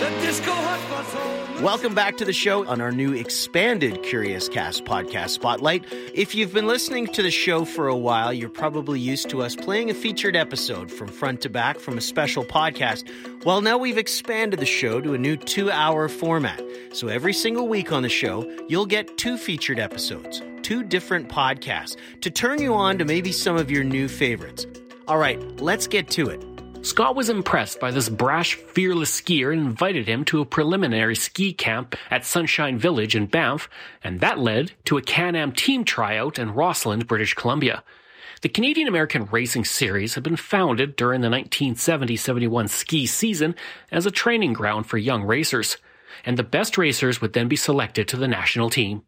Welcome back to the show on our new expanded Curious Cast podcast spotlight. If you've been listening to the show for a while, you're probably used to us playing a featured episode from front to back from a special podcast. Well, now we've expanded the show to a new 2-hour format. So every single week on the show, you'll get 2 featured episodes, 2 different podcasts to turn you on to maybe some of your new favorites. All right, let's get to it. Scott was impressed by this brash, fearless skier and invited him to a preliminary ski camp at Sunshine Village in Banff, and that led to a Can-Am team tryout in Rossland, British Columbia. The Canadian-American Racing Series had been founded during the 1970-71 ski season as a training ground for young racers, and the best racers would then be selected to the national team.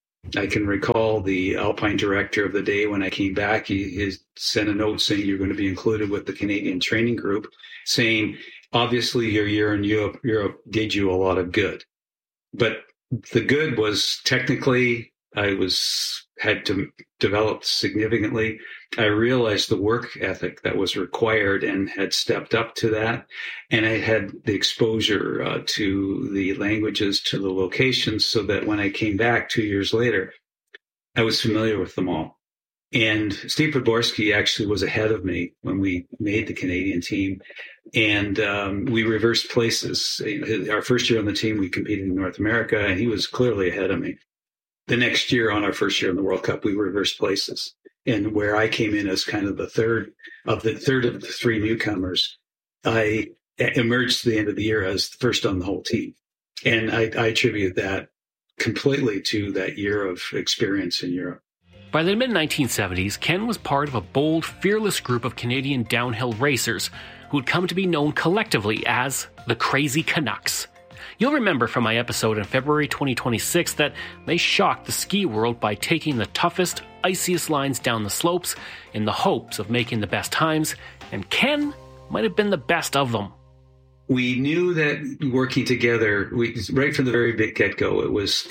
I can recall the Alpine director of the day when I came back, he sent a note saying you're going to be included with the Canadian training group, saying, obviously your year in Europe did you a lot of good. But the good was technically I had to develop significantly. I realized the work ethic that was required and had stepped up to that. And I had the exposure to the languages, to the locations, so that when I came back 2 years later, I was familiar with them all. And Steve Podborski actually was ahead of me when we made the Canadian team. And we reversed places. Our first year on the team, we competed in North America, and he was clearly ahead of me. The next year, on our first year in the World Cup, we reversed places. And where I came in as kind of the third of the 3 newcomers, I emerged to the end of the year as first on the whole team. And I attribute that completely to that year of experience in Europe. By the mid-1970s, Ken was part of a bold, fearless group of Canadian downhill racers who would come to be known collectively as the Crazy Canucks. You'll remember from my episode in February 2026 that they shocked the ski world by taking the toughest, iciest lines down the slopes in the hopes of making the best times, and Ken might have been the best of them. We knew that working together, right from the very big get-go,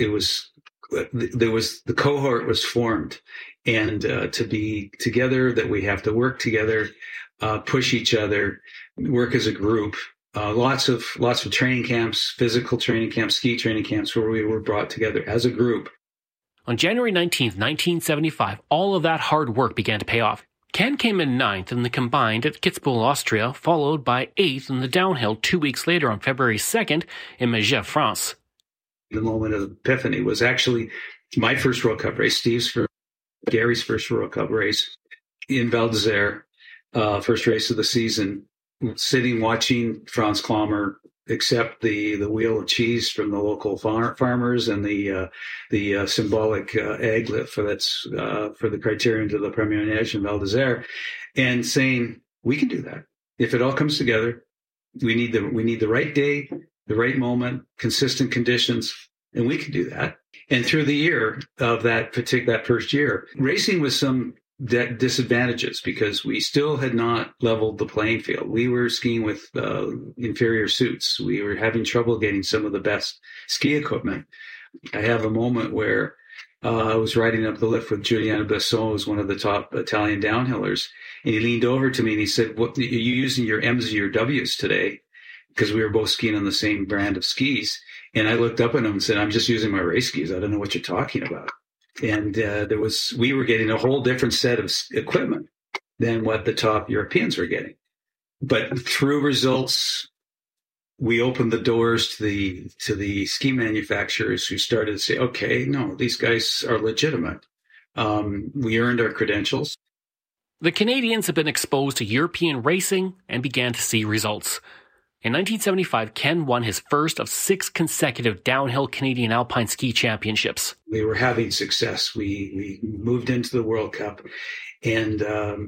the cohort was formed, and to be together, that we have to work together, push each other, work as a group. Lots of training camps, physical training camps, ski training camps where we were brought together as a group. On January 19th, 1975, all of that hard work began to pay off. Ken came in 9th in the combined at Kitzbühel, Austria, followed by 8th in the downhill 2 weeks later on February 2nd in Megève, France. The moment of epiphany was actually my first World Cup race, Gary's first World Cup race in Val d'Isère, first race of the season. Sitting watching Franz Klammer accept the wheel of cheese from the local farmers and the symbolic egg lift for the criterion to the Premier Neige in Val d'Isère, and saying we can do that if it all comes together. We need the right day, the right moment, consistent conditions, and we can do that. And through the year of that first year, racing was some disadvantages because we still had not leveled the playing field. We were skiing with inferior suits. We were having trouble getting some of the best ski equipment. I have a moment where I was riding up the lift with Giuliano Besson, who's one of the top Italian downhillers, and he leaned over to me and he said, "What are you using, your M's or your W's today?" Because we were both skiing on the same brand of skis. And I looked up at him and said, "I'm just using my race skis. I don't know what you're talking about." And we were getting a whole different set of equipment than what the top Europeans were getting. But through results, we opened the doors to the ski manufacturers who started to say, okay, no, these guys are legitimate. We earned our credentials. The Canadians had been exposed to European racing and began to see results. In 1975, Ken won his first of 6 consecutive downhill Canadian Alpine Ski Championships. We were having success. We moved into the World Cup. And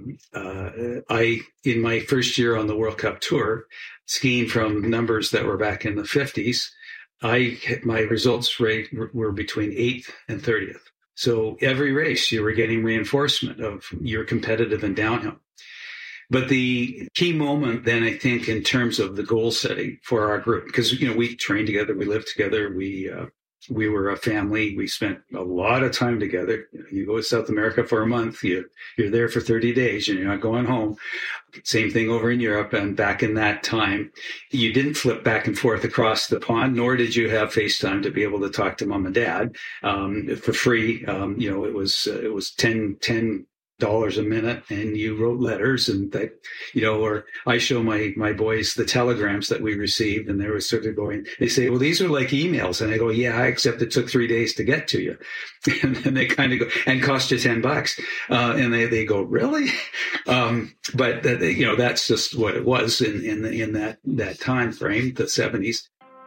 in my first year on the World Cup Tour, skiing from numbers that were back in the 50s, my results rate were between 8th and 30th. So every race, you were getting reinforcement of you're competitive in downhill. But the key moment then, I think, in terms of the goal setting for our group, because, we trained together, we lived together, we we were a family. We spent a lot of time together. You go to South America for a month, you're there for 30 days and you're not going home. Same thing over in Europe. And back in that time, you didn't flip back and forth across the pond, nor did you have FaceTime to be able to talk to mom and dad for free. It was $10 a minute, and you wrote letters, and that, or I show my boys the telegrams that we received, and they were sort of going, they say, well, these are like emails. And I go, yeah, except it took 3 days to get to you. And then they kind of go, and cost you $10. And they go, really? But that's just what it was in that time frame, the 70s.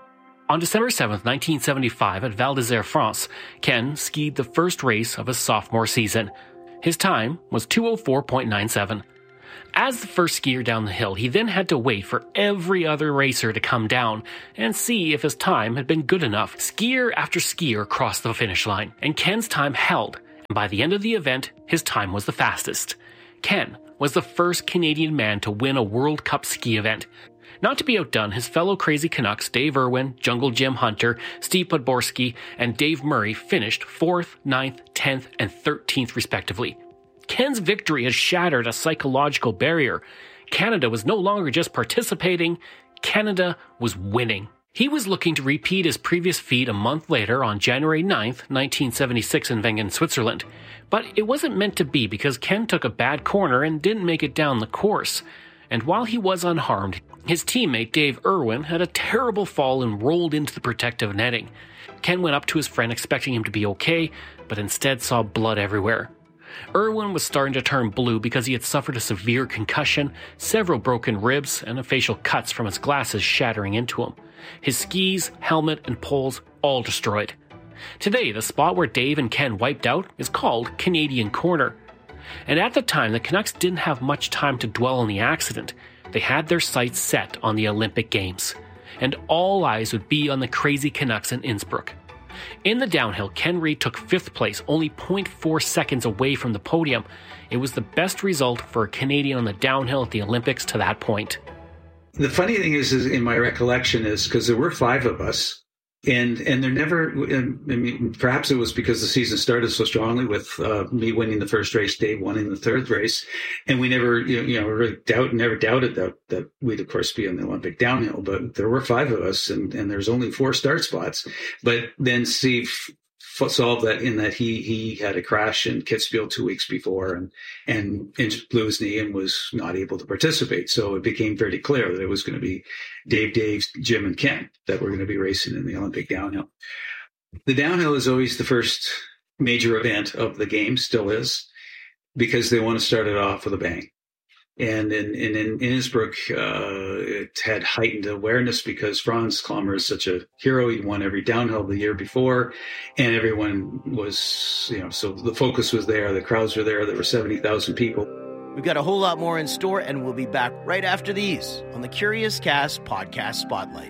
On December 7th, 1975, at Val d'Isère, France, Ken skied the first race of his sophomore season. His time was 2:04.97. As the first skier down the hill, he then had to wait for every other racer to come down and see if his time had been good enough. Skier after skier crossed the finish line, and Ken's time held, and by the end of the event, his time was the fastest. Ken was the first Canadian man to win a World Cup ski event. Not to be outdone, his fellow Crazy Canucks, Dave Irwin, Jungle Jim Hunter, Steve Podborski, and Dave Murray finished 4th, 9th, 10th, and 13th respectively. Ken's victory has shattered a psychological barrier. Canada was no longer just participating, Canada was winning. He was looking to repeat his previous feat a month later on January 9th, 1976 in Wengen, Switzerland. But it wasn't meant to be because Ken took a bad corner and didn't make it down the course. And while he was unharmed, his teammate Dave Irwin had a terrible fall and rolled into the protective netting. Ken went up to his friend expecting him to be okay, but instead saw blood everywhere. Irwin was starting to turn blue because he had suffered a severe concussion, several broken ribs, and facial cuts from his glasses shattering into him. His skis, helmet, and poles all destroyed. Today, the spot where Dave and Ken wiped out is called Canadian Corner. And at the time, the Canucks didn't have much time to dwell on the accident. They had their sights set on the Olympic Games, and all eyes would be on the Crazy Canucks in Innsbruck. In the downhill, Ken Reid took 5th place, only 0.4 seconds away from the podium. It was the best result for a Canadian on the downhill at the Olympics to that point. The funny thing is in my recollection is because there were 5 of us, and there never, perhaps it was because the season started so strongly with me winning the first race, Dave winning the 3rd race, and we never, really never doubted that we'd of course be on the Olympic downhill. But there were 5 of us, and there's only 4 start spots. But then Steve solved that in that he had a crash in Kitzbühel 2 weeks before and blew his knee and was not able to participate. So it became very clear that it was going to be Dave, Jim, and Ken that were going to be racing in the Olympic downhill. The downhill is always the first major event of the game, still is, because they want to start it off with a bang. And in Innsbruck, it had heightened awareness because Franz Klammer is such a hero. He'd won every downhill the year before, and everyone was, so the focus was there. The crowds were there. There were 70,000 people. We've got a whole lot more in store, and we'll be back right after these on the Curious Cast Podcast Spotlight.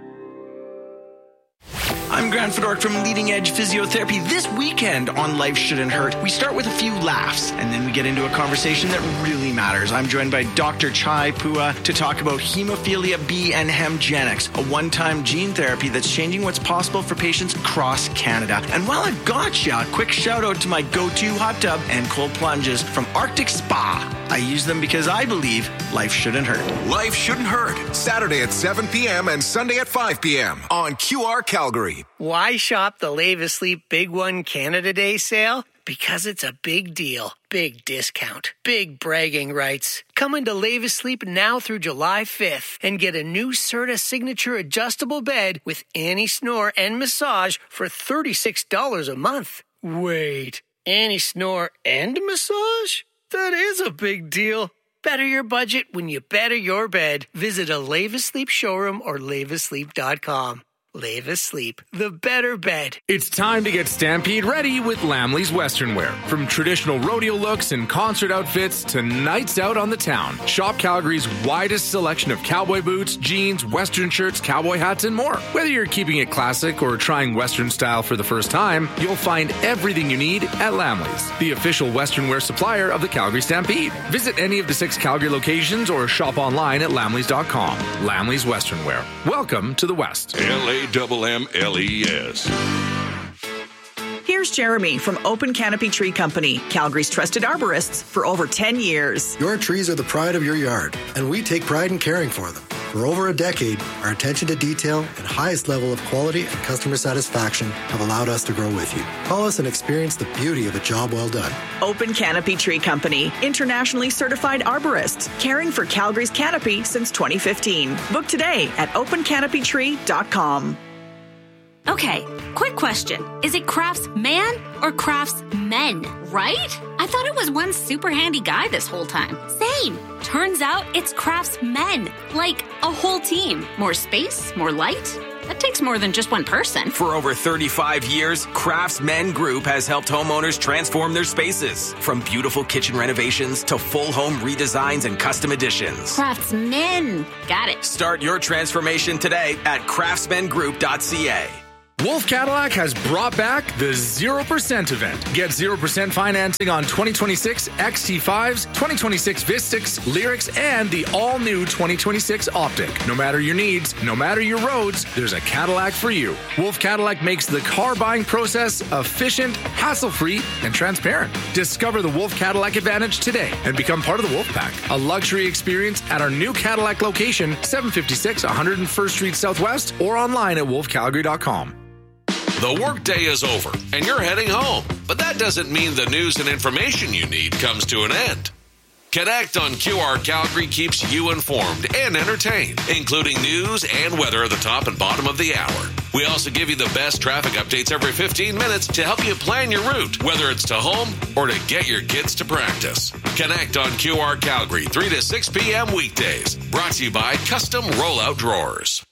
I'm Grant Fedork from Leading Edge Physiotherapy. This weekend on Life Shouldn't Hurt, we start with a few laughs, and then we get into a conversation that really matters. I'm joined by Dr. Chai Pua to talk about hemophilia B and Hemgenix, a one-time gene therapy that's changing what's possible for patients across Canada. And while I've got you, a quick shout out to my go-to hot tub and cold plunges from Arctic Spa. I use them because I believe life shouldn't hurt. Life Shouldn't Hurt, Saturday at 7 p.m. and Sunday at 5 p.m. on QR Calgary. Why shop the Lave Asleep Big One Canada Day sale? Because it's a big deal, big discount, big bragging rights. Come into Lave Asleep now through July 5th and get a new Serta Signature adjustable bed with anti-snore and massage for $36 a month. Wait, anti-snore and massage? That is a big deal. Better your budget when you better your bed. Visit a Lave Asleep showroom or laveasleep.com. Lave Asleep, the better bed. It's time to get Stampede ready with Lamley's Western Wear. From traditional rodeo looks and concert outfits to nights out on the town. Shop Calgary's widest selection of cowboy boots, jeans, Western shirts, cowboy hats, and more. Whether you're keeping it classic or trying Western style for the first time, you'll find everything you need at Lamley's, the official Western wear supplier of the Calgary Stampede. Visit any of the 6 Calgary locations or shop online at lamleys.com. Lamley's Western Wear. Welcome to the West. LAMMLES. Here's Jeremy from Open Canopy Tree Company, Calgary's trusted arborists for over 10 years. Your trees are the pride of your yard, and we take pride in caring for them. For over a decade, our attention to detail and highest level of quality and customer satisfaction have allowed us to grow with you. Call us and experience the beauty of a job well done. Open Canopy Tree Company, internationally certified arborists, caring for Calgary's canopy since 2015. Book today at opencanopytree.com. Okay, quick question. Is it Craftsman or Craftsmen, right? I thought it was one super handy guy this whole time. Same. Turns out it's Craftsmen, like a whole team. More space, more light. That takes more than just one person. For over 35 years, Craftsmen Group has helped homeowners transform their spaces. From beautiful kitchen renovations to full home redesigns and custom additions. Craftsmen. Got it. Start your transformation today at craftsmengroup.ca. Wolf Cadillac has brought back the 0% event. Get 0% financing on 2026 XT5s, 2026 Vistix, Lyrics, and the all-new 2026 Optic. No matter your needs, no matter your roads, there's a Cadillac for you. Wolf Cadillac makes the car buying process efficient, hassle-free, and transparent. Discover the Wolf Cadillac Advantage today and become part of the Wolf Pack. A luxury experience at our new Cadillac location, 756 101st Street Southwest, or online at wolfcalgary.com. The workday is over, and you're heading home. But that doesn't mean the news and information you need comes to an end. Connect on QR Calgary keeps you informed and entertained, including news and weather at the top and bottom of the hour. We also give you the best traffic updates every 15 minutes to help you plan your route, whether it's to home or to get your kids to practice. Connect on QR Calgary, 3 to 6 p.m. weekdays. Brought to you by Custom Rollout Drawers.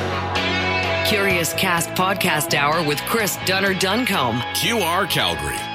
Curious Cast Podcast Hour with Chris Dunner Duncombe. QR Calgary.